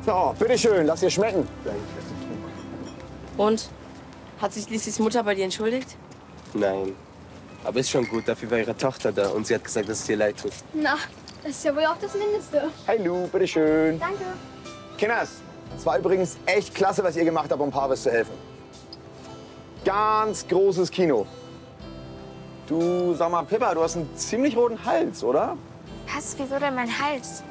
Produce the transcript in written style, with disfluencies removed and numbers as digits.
So, bitteschön, lass dir schmecken. Und? Hat sich Lissis Mutter bei dir entschuldigt? Nein. Aber ist schon gut, dafür war ihre Tochter da und sie hat gesagt, dass es dir leid tut. Na, das ist ja wohl auch das Mindeste. Hey Lou, bitteschön. Danke. Kinders, es war übrigens echt klasse, was ihr gemacht habt, um Parvis zu helfen. Ganz großes Kino. Du, sag mal, Pippa, du hast einen ziemlich roten Hals, oder? Was? Wieso denn mein Hals?